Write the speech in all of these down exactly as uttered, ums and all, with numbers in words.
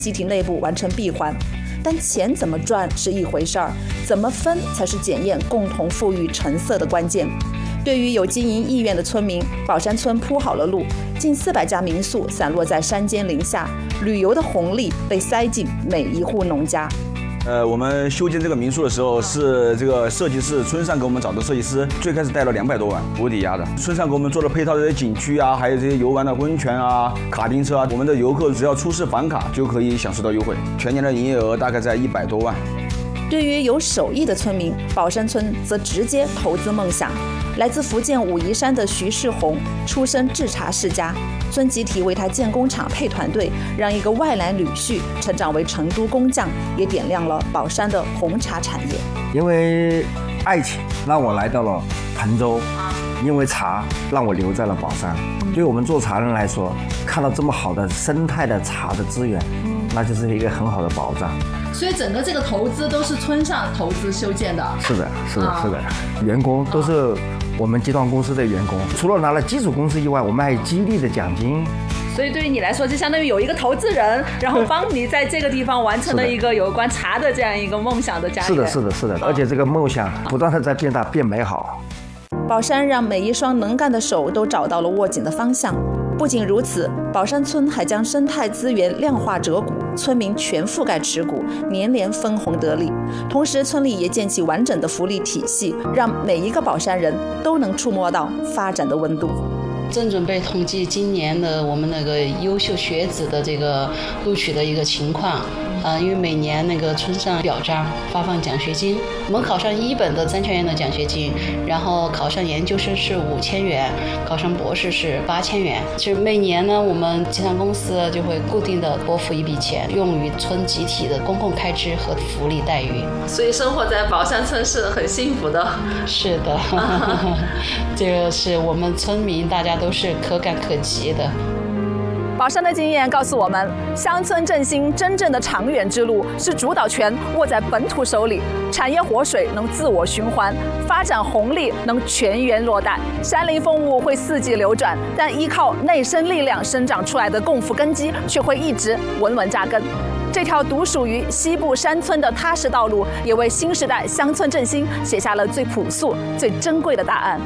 集体内部完成闭环。但钱怎么赚是一回事儿，怎么分才是检验共同富裕成色的关键。对于有经营意愿的村民，宝山村铺好了路，近四百家民宿散落在山间林下，旅游的红利被塞进每一户农家。 呃，我们修建这个民宿的时候，是这个设计师村上给我们找的设计师，最开始贷了两百多万无抵押的。村上给我们做了配套的这些景区啊，还有这些游玩的温泉啊、卡丁车啊，我们的游客只要出示房卡就可以享受到优惠，全年的营业额大概在一百多万。 对于有手艺的村民，宝山村则直接投资梦想。来自福建武夷山的徐世红，出身制茶世家，村集体为他建工厂配团队，让一个外来女婿成长为成都工匠，也点亮了宝山的红茶产业。 因为爱情让我来到了滕州，因为茶让我留在了宝山。对我们做茶人来说，看到这么好的生态的茶的资源，那就是一个很好的保障。 所以整个这个投资都是村上投资修建的。 是的，是的，是的，员工都是我们集团公司的员工，除了拿了基础工资以外，我们还有激励的奖金。 所以对于你来说，就相当于有一个投资人，然后帮你在这个地方完成了一个有关茶的这样一个梦想的家园。 是的，是的，是的，而且这个梦想不断的在变大、变美好。 宝山让每一双能干的手都找到了握紧的方向。不仅如此，宝山村还将生态资源量化折股，村民全覆盖持股，年年分红得利。同时，村里也建起完整的福利体系，让每一个宝山人都能触摸到发展的温度。 正准备统计今年的我们那个优秀学子的这个录取的一个情况。呃，因为每年那个村上表彰发放奖学金，我们考上一本的三千元的奖学金，然后考上研究生是五千元，考上博士是八千元。其实每年呢，我们集团公司就会固定的拨付一笔钱，用于村集体的公共开支和福利待遇。 所以生活在宝山村是很幸福的。 是的，这个是我们村民大家都是可感可及的。 宝山的经验告诉我们，乡村振兴真正的长远之路是主导权握在本土手里，产业活水能自我循环，发展红利能全员落袋。山林风物会四季流转，但依靠内生力量生长出来的共富根基却会一直稳稳扎根。这条独属于西部山村的踏实道路，也为新时代乡村振兴写下了最朴素、最珍贵的答案。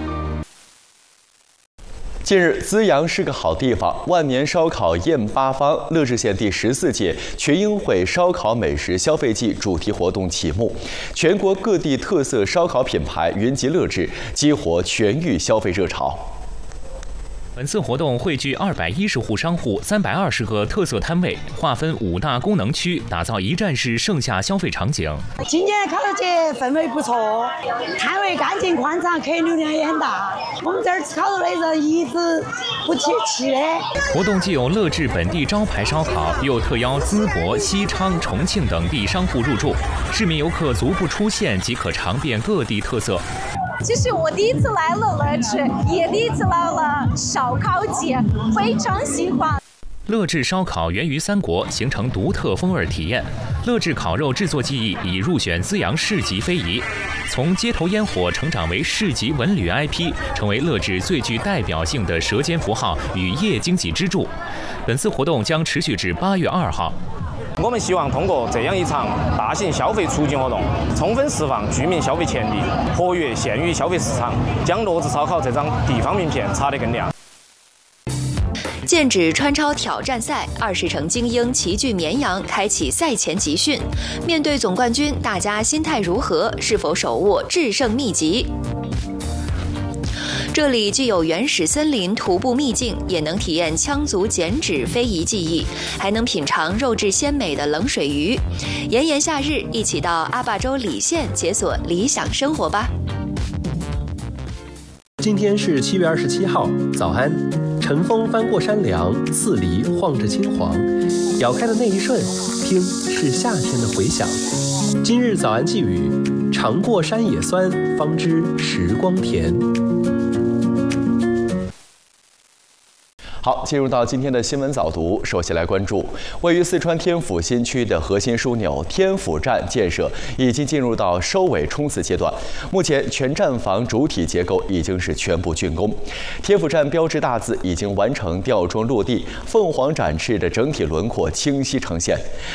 近日，资阳是个好地方，万年烧烤宴八方，乐至县第十四届群英会烧烤美食消费季主题活动启幕，全国各地特色烧烤品牌云集乐至，激活全域消费热潮。 本次活动汇聚二百一十户商户、三百二十个特色摊位，划分五大功能区，打造一站式盛夏消费场景。 今年烤肉节氛围不错，摊位干净宽敞，客流量也很大。我们这儿吃烤肉的人一直不缺齐的。 活动既有乐至本地招牌烧烤，又特邀淄博、西昌、重庆等地商户入驻，市民游客足不出县即可尝遍各地特色。 这是我第一次来了乐至，也第一次来了烧烤节，非常喜欢。 乐至烧烤源于三国，形成独特风味体验。乐至烤肉制作技艺已入选资阳市级非遗，从街头烟火成长为市级文旅 I P， 成为乐至最具代表性的舌尖符号与夜经济支柱。本次活动将持续至八月二号。 我们希望通过这样一场大型消费促进活动，充分释放居民消费潜力，活跃县域消费市场，将乐至烧烤这张地方名片擦得更亮。 剑指川超挑战赛，二十城精英齐聚绵阳，开启赛前集训。面对总冠军，大家心态如何？是否手握制胜秘籍？这里既有原始森林徒步秘境，也能体验羌族剪纸非遗技艺，还能品尝肉质鲜美的冷水鱼。炎炎夏日，一起到阿坝州礼县解锁理想生活吧。 今天是七月二十七号，早安。晨风翻过山梁，刺梨晃着金黄，咬开的那一瞬，听是夏天的回响。今日早安寄语：尝过山野酸，方知时光甜。 好，进入到今天的新闻早读，首先来关注位于四川天府新区的核心枢纽天府站建设已经进入到收尾冲刺阶段，目前全站房主体结构已经是全部竣工，天府站标志大字已经完成吊装落地，凤凰展翅的整体轮廓清晰呈现。